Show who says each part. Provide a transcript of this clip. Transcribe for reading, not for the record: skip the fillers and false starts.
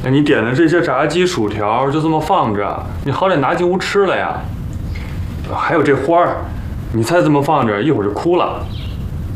Speaker 1: 那你点的这些炸鸡、薯条就这么放着，你好歹拿进屋吃了呀。还有这花儿，你再这么放着，一会儿就枯了。